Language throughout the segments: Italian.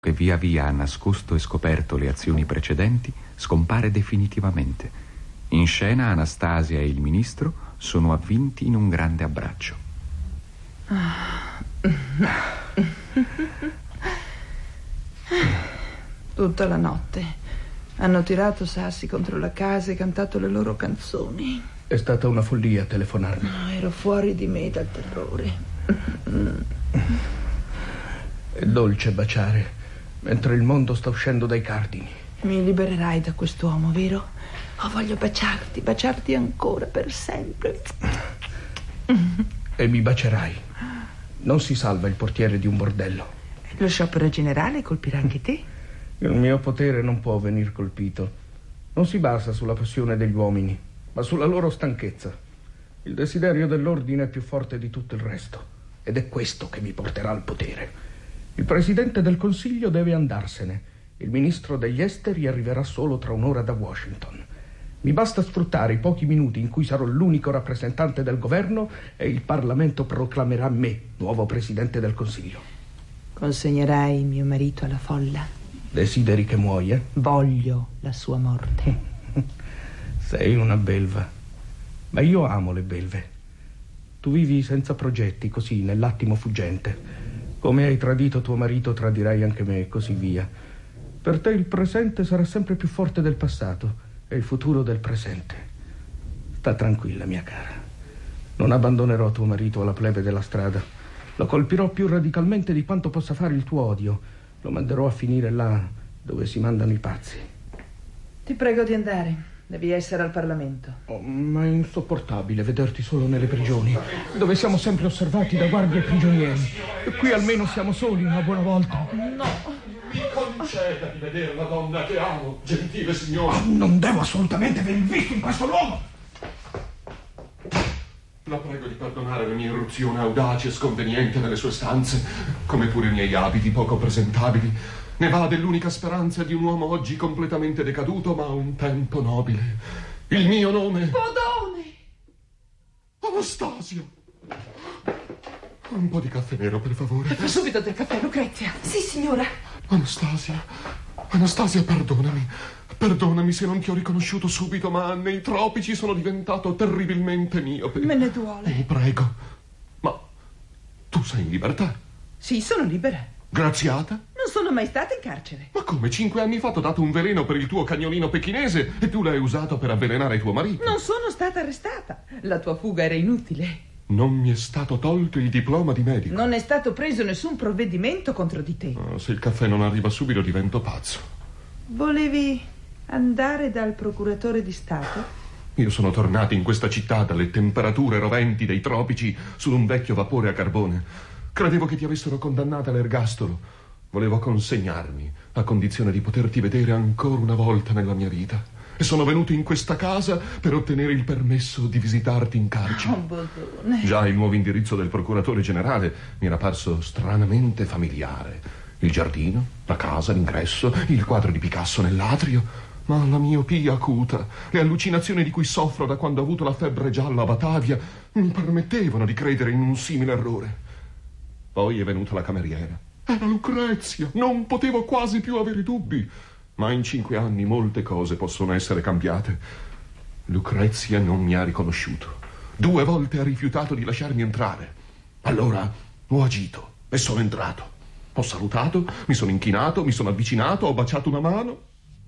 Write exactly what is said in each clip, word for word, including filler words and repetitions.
che via via ha nascosto e scoperto le azioni precedenti, scompare definitivamente. In scena Anastasia e il ministro sono avvinti in un grande abbraccio. Tutta la notte hanno tirato sassi contro la casa e cantato le loro canzoni. È stata una follia telefonarmi. No, ero fuori di me dal terrore. È dolce baciare mentre il mondo sta uscendo dai cardini. Mi libererai da quest'uomo, vero? Oh, voglio baciarti, baciarti ancora per sempre. E mi bacerai. Non si salva il portiere di un bordello. Lo sciopero generale colpirà anche te? Il mio potere non può venir colpito. Non si basa sulla passione degli uomini, ma sulla loro stanchezza. Il desiderio dell'ordine è più forte di tutto il resto, ed è questo che mi porterà al potere. Il presidente del Consiglio deve andarsene. Il ministro degli esteri arriverà solo tra un'ora da Washington. Mi basta sfruttare i pochi minuti in cui sarò l'unico rappresentante del governo e il Parlamento proclamerà me nuovo presidente del Consiglio. Consegnerai mio marito alla folla? Desideri che muoia? Voglio la sua morte. Sei una belva. Ma io amo le belve. Tu vivi senza progetti, così, nell'attimo fuggente. Come hai tradito tuo marito, tradirai anche me, e così via. Per te il presente sarà sempre più forte del passato e il futuro del presente. Sta tranquilla, mia cara. Non abbandonerò tuo marito alla plebe della strada. Lo colpirò più radicalmente di quanto possa fare il tuo odio. Lo manderò a finire là dove si mandano i pazzi. Ti prego di andare. Devi essere al Parlamento. Oh, ma è insopportabile vederti solo nelle prigioni, dove siamo sempre osservati da guardie e prigionieri. E qui almeno siamo soli una buona volta. No. Mi conceda di vedere la donna che amo, gentile signore. Oh, non devo assolutamente venir visto in questo luogo. La prego di perdonare la mia irruzione audace e sconveniente nelle sue stanze, come pure i miei abiti poco presentabili. Ne va dell'unica speranza di un uomo oggi completamente decaduto, ma un tempo nobile. Il mio nome... Bodone! Anastasia! Un po' di caffè nero, per favore. Fa subito del caffè, Lucrezia. Sì, signora. Anastasia, Anastasia, perdonami. Perdonami se non ti ho riconosciuto subito, ma nei tropici sono diventato terribilmente miope. Me ne duole. Oh, prego. Ma tu sei in libertà? Sì, sono libera. Graziata? Non sono mai stata in carcere. Ma come? Cinque anni fa t'ho dato un veleno per il tuo cagnolino pechinese e tu l'hai usato per avvelenare tuo marito. Non sono stata arrestata. La tua fuga era inutile. Non mi è stato tolto il diploma di medico. Non è stato preso nessun provvedimento contro di te. Oh, se il caffè non arriva subito divento pazzo. Volevi andare dal procuratore di Stato? Io sono tornato in questa città dalle temperature roventi dei tropici su un vecchio vapore a carbone. Credevo che ti avessero condannata all'ergastolo. Volevo consegnarmi a condizione di poterti vedere ancora una volta nella mia vita. E sono venuto in questa casa per ottenere il permesso di visitarti in carcere. Oh, Bodone. Già il nuovo indirizzo del procuratore generale mi era parso stranamente familiare. Il giardino, la casa, l'ingresso, il quadro di Picasso nell'atrio. Ma la miopia acuta, le allucinazioni di cui soffro da quando ho avuto la febbre gialla a Batavia mi permettevano di credere in un simile errore. Poi è venuta la cameriera. Era Lucrezia, non potevo quasi più avere dubbi. Ma in cinque anni molte cose possono essere cambiate. Lucrezia non mi ha riconosciuto. Due volte ha rifiutato di lasciarmi entrare. Allora ho agito e sono entrato. Ho salutato, mi sono inchinato, mi sono avvicinato, ho baciato una mano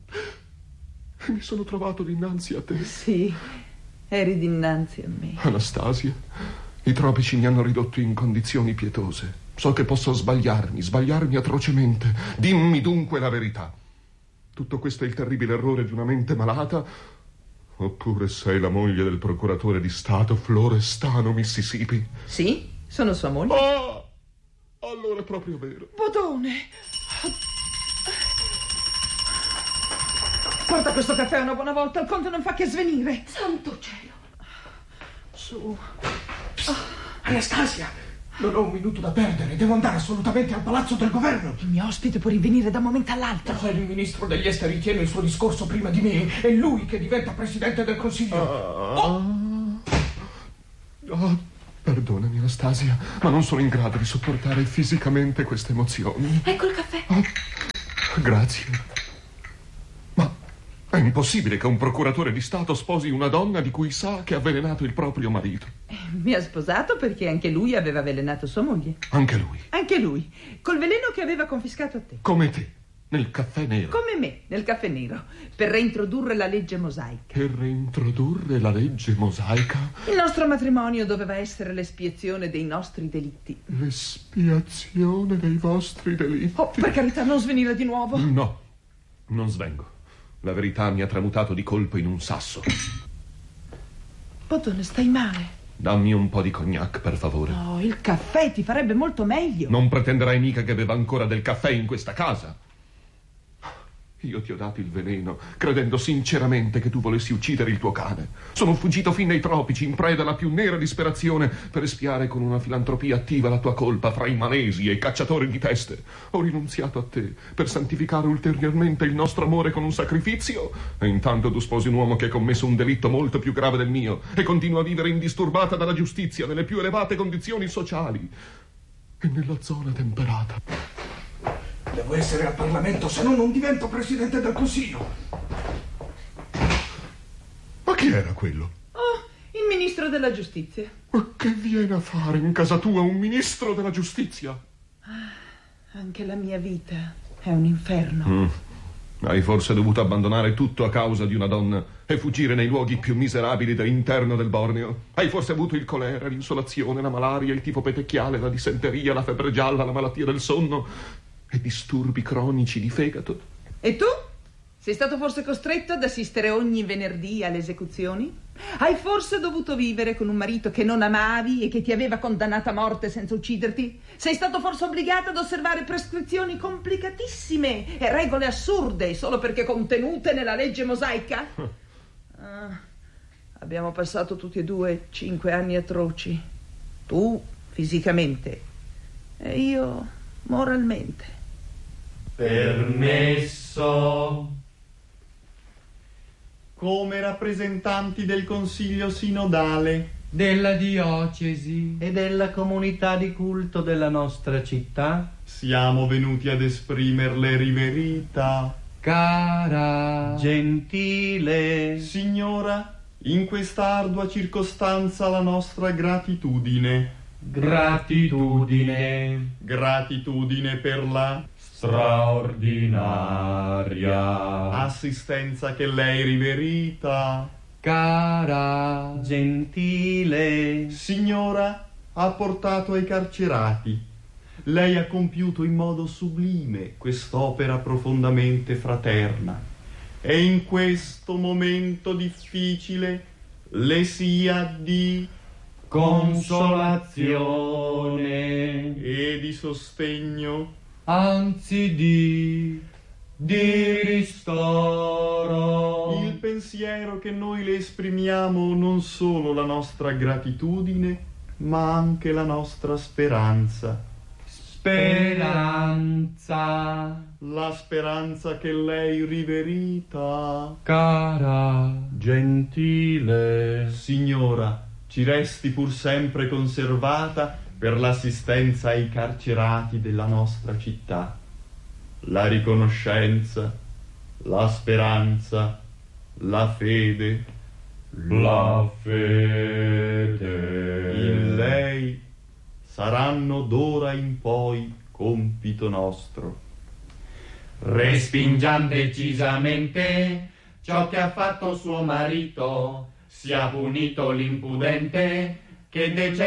e mi sono trovato dinanzi a te. Sì, eri dinanzi a me. Anastasia, i tropici mi hanno ridotto in condizioni pietose. So che posso sbagliarmi, sbagliarmi atrocemente. Dimmi dunque la verità. Tutto questo è il terribile errore di una mente malata? Oppure sei la moglie del procuratore di Stato Florestano, Mississippi? Sì, sono sua moglie. Ah! Allora è proprio vero. Bodone! Porta questo caffè una buona volta, il conte non fa che svenire. Santo cielo! Su. Psst, Anastasia! Non ho un minuto da perdere, devo andare assolutamente al palazzo del governo. Il mio ospite può rivenire da un momento all'altro. Se il ministro degli esteri tiene il suo discorso prima di me, è lui che diventa presidente del Consiglio. Ah. Oh! Oh, perdonami, Anastasia, ma non sono in grado di sopportare fisicamente queste emozioni. Ecco il caffè. Oh, Grazie. Ma è impossibile che un procuratore di Stato sposi una donna di cui sa che ha avvelenato il proprio marito. Eh, mi ha sposato perché anche lui aveva avvelenato sua moglie. Anche lui. Anche lui, col veleno che aveva confiscato a te. Come te, nel caffè nero. Come me, nel caffè nero, per reintrodurre la legge mosaica. Per reintrodurre la legge mosaica? Il nostro matrimonio doveva essere l'espiazione dei nostri delitti. L'espiazione dei vostri delitti? Oh, per carità, non svenire di nuovo. No, non svengo. La verità mi ha tramutato di colpo in un sasso. Botone, stai male? Dammi un po' di cognac, per favore. No, il caffè ti farebbe molto meglio. Non pretenderai mica che beva ancora del caffè in questa casa. Io ti ho dato il veleno, credendo sinceramente che tu volessi uccidere il tuo cane. Sono fuggito fin nei tropici, in preda alla più nera disperazione, per espiare con una filantropia attiva la tua colpa fra i malesi e i cacciatori di teste. Ho rinunziato a te per santificare ulteriormente il nostro amore con un sacrificio, e intanto tu sposi un uomo che ha commesso un delitto molto più grave del mio e continua a vivere indisturbata dalla giustizia nelle più elevate condizioni sociali e nella zona temperata. Devo essere al Parlamento, se no non divento Presidente del Consiglio. Ma chi era quello? Oh, il ministro della giustizia. Ma che viene a fare in casa tua un ministro della giustizia? Ah, anche la mia vita è un inferno. Mm. Hai forse dovuto abbandonare tutto a causa di una donna e fuggire nei luoghi più miserabili dell'interno del Borneo? Hai forse avuto il colera, l'insolazione, la malaria, il tifo petecchiale, la dissenteria, la febbre gialla, la malattia del sonno e disturbi cronici di fegato? E tu? Sei stato forse costretto ad assistere ogni venerdì alle esecuzioni? Hai forse dovuto vivere con un marito che non amavi e che ti aveva condannato a morte senza ucciderti? Sei stato forse obbligato ad osservare prescrizioni complicatissime e regole assurde solo perché contenute nella legge mosaica? Ah, abbiamo passato tutti e due cinque anni atroci. Tu fisicamente e io moralmente. Permesso. Come rappresentanti del Consiglio Sinodale, della diocesi e della comunità di culto della nostra città, siamo venuti ad esprimerle riverita, cara, gentile signora, in questa ardua circostanza la nostra gratitudine. Gratitudine. Gratitudine per la straordinaria assistenza che lei riverita, cara, gentile signora, ha portato ai carcerati. Lei ha compiuto in modo sublime quest'opera profondamente fraterna, e in questo momento difficile le sia di consolazione e di sostegno, anzi di di ristoro. il pensiero che noi le esprimiamo non solo la nostra gratitudine, ma anche la nostra speranza. Speranza, La speranza che lei riverita, cara, gentile signora, ci resti pur sempre conservata per l'assistenza ai carcerati della nostra città. La riconoscenza, la speranza, la fede, la fede in lei saranno d'ora in poi compito nostro. respingiam decisamente ciò che ha fatto suo marito, sia punito l'impudente che decide